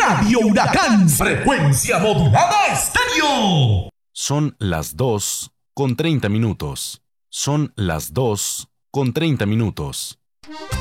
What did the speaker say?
Radio Huracán, frecuencia modulada estéreo. Son las 2:30. Son las 2:30.